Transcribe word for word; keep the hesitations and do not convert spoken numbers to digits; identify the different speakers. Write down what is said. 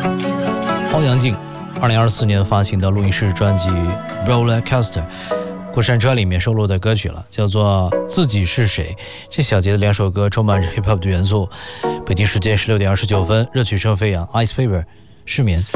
Speaker 1: 欧阳靖二零二四年发行的录音室专辑《Roller Coaster》过山车里面收录的歌曲了，叫做《自己是谁》。这小节的两首歌充满着 hip hop 的元素。北京时间十六点二十九分，热曲声飞扬 ，Ice Paper 失眠。